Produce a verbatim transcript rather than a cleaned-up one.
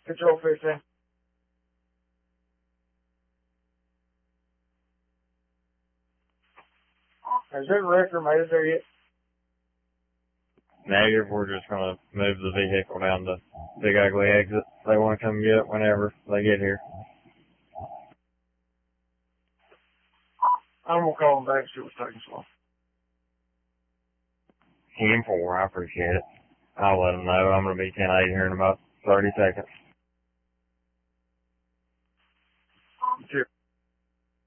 Control fifteen. Has that wrecker made it there yet? Negative, we're just gonna move the vehicle down the Big Ugly exit. They wanna come get it whenever they get here. I'm gonna call them back and see what's taking so long. ten four, I appreciate it. I'll let them know I'm gonna be ten eight here in about thirty seconds.